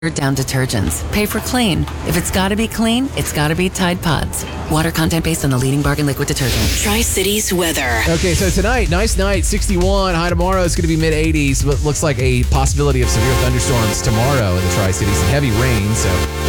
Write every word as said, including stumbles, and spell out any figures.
Down detergents. Pay for clean. If it's gotta be clean, it's gotta be Tide Pods. Water content based on the leading bargain liquid detergent. Tri-Cities weather. Okay, so tonight, nice night, sixty-one. High tomorrow is going to be mid eighties, but looks like a possibility of severe thunderstorms tomorrow in the Tri-Cities and heavy rain. So